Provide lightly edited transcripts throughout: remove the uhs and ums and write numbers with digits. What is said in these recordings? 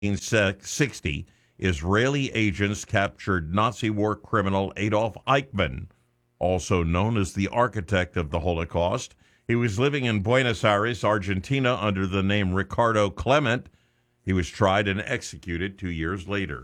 1960, Israeli agents captured Nazi war criminal Adolf Eichmann, also known as the architect of the Holocaust. He was living in Buenos Aires, Argentina, under the name Ricardo Clement. He was tried and executed 2 years later.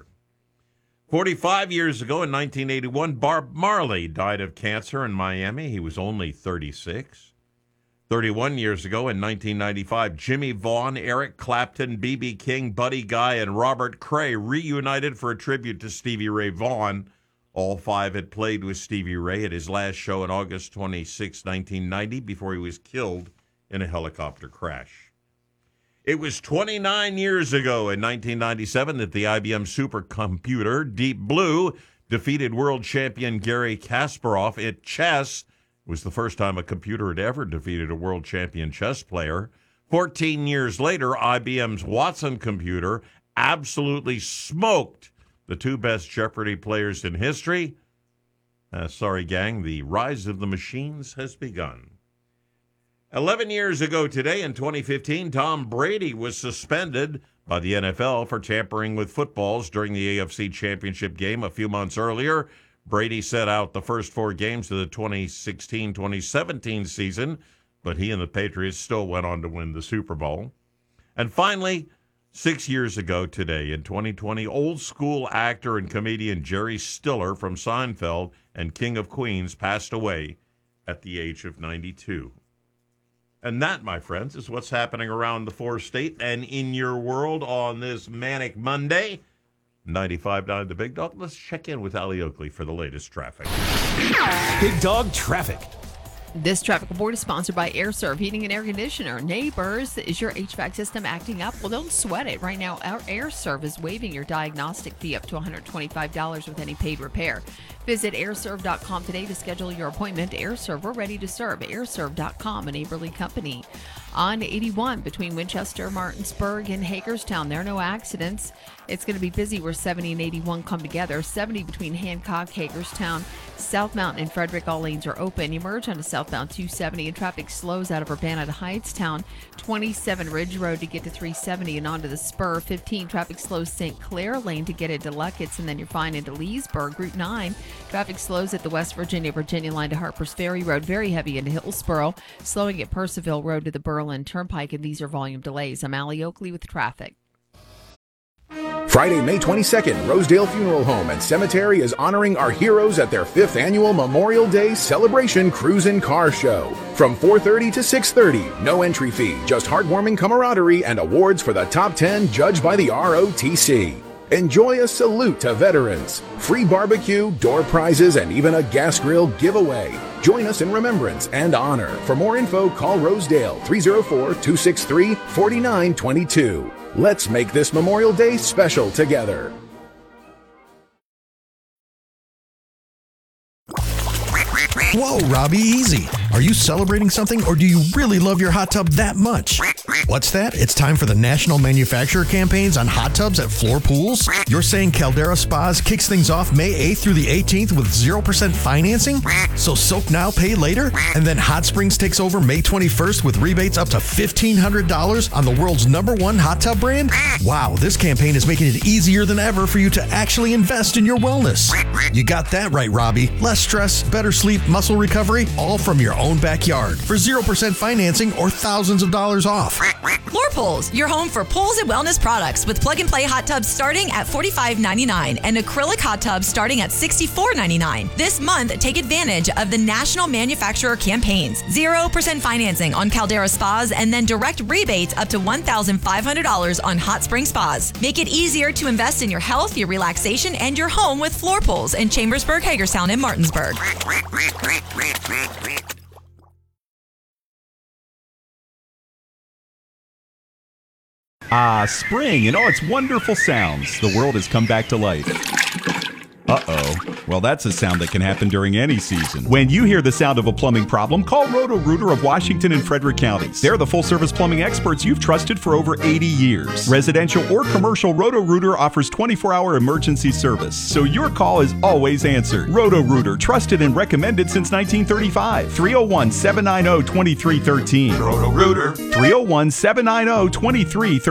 45 years ago, in 1981, Bob Marley died of cancer in Miami. He was only 36. 31 years ago, in 1995, Jimmy Vaughn, Eric Clapton, B.B. King, Buddy Guy, and Robert Cray reunited for a tribute to Stevie Ray Vaughan. All five had played with Stevie Ray at his last show on August 26, 1990, before he was killed in a helicopter crash. It was 29 years ago, in 1997, that the IBM supercomputer Deep Blue defeated world champion Garry Kasparov at chess. It was the first time a computer had ever defeated a world champion chess player. 14 years later, IBM's Watson computer absolutely smoked the two best Jeopardy players in history. Sorry, gang, the rise of the machines has begun. 11 years ago today, in 2015, Tom Brady was suspended by the NFL for tampering with footballs during the AFC Championship game a few months earlier. Brady set out the first four games of the 2016-2017 season, but he and the Patriots still went on to win the Super Bowl. And finally, 6 years ago today, in 2020, old-school actor and comedian Jerry Stiller from Seinfeld and King of Queens passed away at the age of 92. And that, my friends, is what's happening around the four-state and in your world on this Manic Monday. 95.9 The Big Dog. Let's check in with Ali Oakley for the latest traffic. Big Dog Traffic. This traffic report is sponsored by AirServe Heating and Air Conditioner. Neighbors, is your HVAC system acting up? Well, don't sweat it. Right now, our AirServe is waiving your diagnostic fee up to $125 with any paid repair. Visit airserve.com today to schedule your appointment. AirServe, we're ready to serve. Airserve.com, a neighborly company. On 81 between Winchester, Martinsburg, and Hagerstown, there are no accidents. It's going to be busy where 70 and 81 come together. 70 between Hancock, Hagerstown, South Mountain, and Frederick. All lanes are open. You merge onto southbound 270 and traffic slows out of Urbana to Hightstown. 27 Ridge Road to get to 370 and onto the Spur. 15 traffic slows St. Clair Lane to get into Luckett's, and then you're fine into Leesburg. Route 9 traffic slows at the West Virginia line to Harpers Ferry Road. Very heavy into Hillsboro. Slowing at Percival Road to the Berlin Turnpike, and these are volume delays. I'm Ali Oakley with traffic. Friday, May 22nd, Rosedale Funeral Home and Cemetery is honoring our heroes at their 5th annual Memorial Day Celebration Cruise and Car Show. From 4:30 to 6:30, no entry fee, just heartwarming camaraderie and awards for the top 10 judged by the ROTC. Enjoy a salute to veterans, free barbecue, door prizes, and even a gas grill giveaway. Join us in remembrance and honor. For more info, call Rosedale 304-263-4922. Let's make this Memorial Day special together. Whoa, Robbie, easy. Are you celebrating something, or do you really love your hot tub that much? What's that? It's time for the National Manufacturer campaigns on hot tubs at Floor Pools? You're saying Caldera Spas kicks things off May 8th through the 18th with 0% financing? So soak now, pay later? And then Hot Springs takes over May 21st with rebates up to $1,500 on the world's #1 hot tub brand? Wow, this campaign is making it easier than ever for you to actually invest in your wellness. You got that right, Robbie. Less stress, better sleep, muscle recovery, all from your own backyard for 0% financing or thousands of dollars off. Floor Pools, your home for pools and wellness products with plug-and-play hot tubs starting at $45.99 and acrylic hot tubs starting at $64.99. This month, take advantage of the National Manufacturer campaigns. 0% financing on Caldera Spas and then direct rebates up to $1,500 on Hot Spring Spas. Make it easier to invest in your health, your relaxation, and your home with Floor Pools in Chambersburg, Hagerstown, and Martinsburg. Spring and all its wonderful sounds. The world has come back to life. Uh-oh. Well, that's a sound that can happen during any season. When you hear the sound of a plumbing problem, call Roto-Rooter of Washington and Frederick counties. They're the full-service plumbing experts you've trusted for over 80 years. Residential or commercial, Roto-Rooter offers 24-hour emergency service, so your call is always answered. Roto-Rooter, trusted and recommended since 1935. 301-790-2313. Roto-Rooter. 301-790-2313.